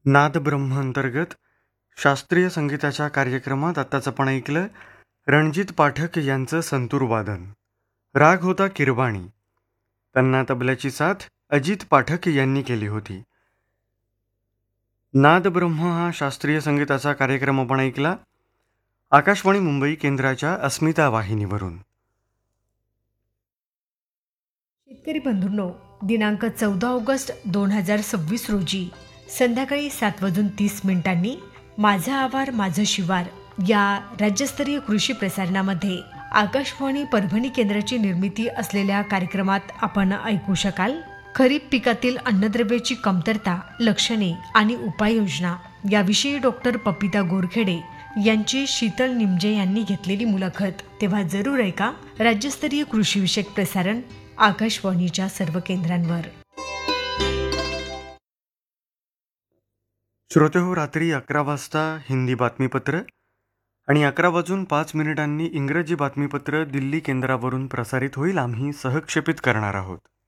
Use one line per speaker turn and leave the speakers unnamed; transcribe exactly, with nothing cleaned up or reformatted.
नादब्रह्म अंतर्गत शास्त्रीय संगीताच्या कार्यक्रमात आत्ताच आपण ऐकलं रणजित पाठक यांचं संतूर वादन. राग होता किरवाणी. त्यांना तबल्याची साथ अजित पाठक यांनी केली होती. नादब्रह्म हा शास्त्रीय संगीताचा कार्यक्रम आपण ऐकला आकाशवाणी मुंबई केंद्राच्या अस्मिता वाहिनीवरून.
शेतकरी बंधूंनो, दिनांक चौदा ऑगस्ट दोन हजार सव्वीस रोजी संध्याकाळी सात वाजून तीस मिनिटांनी माझा आवार माझं शिवार या राज्यस्तरीय कृषी प्रसारणामध्ये आकाशवाणी परभणी केंद्राची निर्मिती असलेल्या कार्यक्रमात आपण ऐकू शकाल खरीप पिकातील अन्नद्रव्याची कमतरता, लक्षणे आणि उपाययोजना याविषयी डॉक्टर पपिता गोरखेडे यांची शीतल निमजे यांनी घेतलेली मुलाखत. तेव्हा जरूर ऐका राज्यस्तरीय कृषीविषयक प्रसारण आकाशवाणीच्या सर्व केंद्रांवर.
श्रोते हो, रात्री अकरा वाजता हिंदी बातमीपत्र आणि अकरा वाजून पाच मिनिटांनी इंग्रजी बातमीपत्र दिल्ली केंद्रावरून प्रसारित होईल. आम्ही सहक्षेपित करणार आहोत.